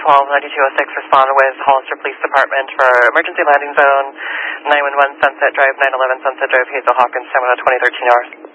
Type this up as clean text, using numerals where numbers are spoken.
129206, respond with Hollister Police Department for emergency landing zone 911 Sunset Drive, 911 Sunset Drive, Hazel Hawkins, 2013 hours.